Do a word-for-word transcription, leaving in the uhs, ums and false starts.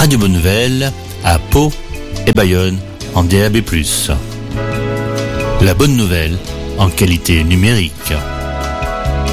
Radio Bonne Nouvelle à Pau et Bayonne en D A B plus. La bonne nouvelle en qualité numérique.